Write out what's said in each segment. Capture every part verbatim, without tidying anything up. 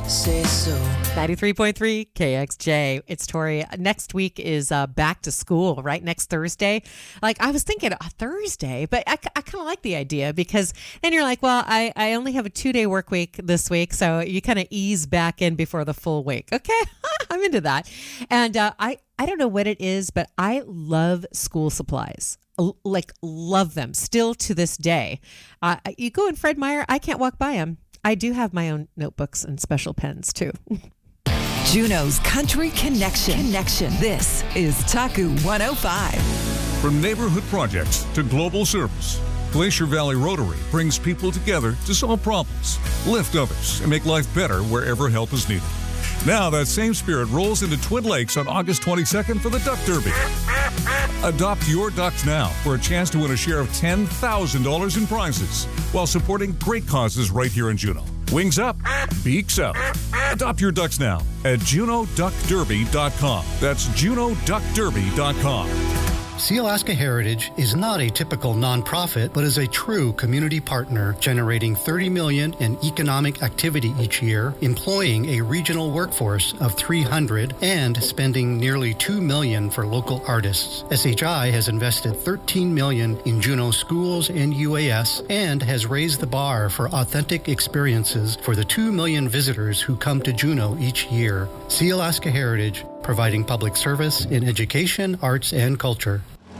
say so. ninety-three point three K X J. It's Tori. Next week is uh, back to school, right? Next Thursday. Like, I was thinking a Thursday, but I, I kind of like the idea because then you're like, well, I, I only have a two-day work week this week, so you kind of ease back in before the full week. Okay, I'm into that. And uh, I, I don't know what it is, but I love school supplies. L- like, love them still to this day. Uh, you go in Fred Meyer, I can't walk by them. I do have my own notebooks and special pens, too. Juno's Country Connection. Connection. This is Taku one oh five. From neighborhood projects to global service, Glacier Valley Rotary brings people together to solve problems, lift others, and make life better wherever help is needed. Now that same spirit rolls into Twin Lakes on August twenty-second for the Duck Derby. Adopt your ducks now for a chance to win a share of ten thousand dollars in prizes while supporting great causes right here in Juneau. Wings up, beaks out. Adopt your ducks now at juneau duck derby dot com. That's juneau duck derby dot com. Sealaska Heritage is not a typical nonprofit, but is a true community partner, generating thirty million dollars in economic activity each year, employing a regional workforce of three hundred, and spending nearly two million dollars for local artists. S H I has invested thirteen million dollars in Juneau schools and U A S, and has raised the bar for authentic experiences for the two million visitors who come to Juneau each year. Sealaska Heritage, providing public service in education, arts, and culture.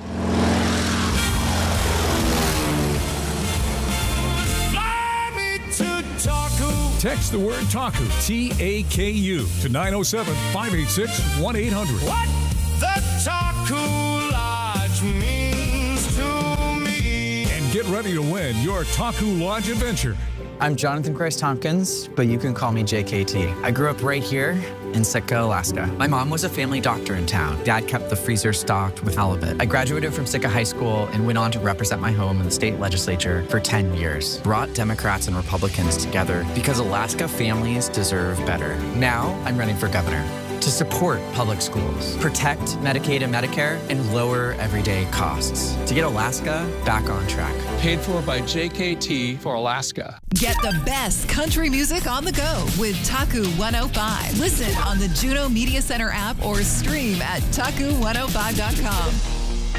Text the word Taku, T A K U, to nine oh seven, five eight six, one eight hundred. What the Taku Lodge means to me. And get ready to win your Taku Lodge adventure. I'm Jonathan Christ Tompkins, but you can call me J K T. I grew up right here in Sitka, Alaska. My mom was a family doctor in town. Dad kept the freezer stocked with halibut. I graduated from Sitka High School and went on to represent my home in the state legislature for ten years. Brought Democrats and Republicans together because Alaska families deserve better. Now I'm running for governor to support public schools, protect Medicaid and Medicare, and lower everyday costs to get Alaska back on track. Paid for by J K T for Alaska. Get the best country music on the go with Taku one oh five. Listen on the Juneau Media Center app or stream at taku one oh five dot com.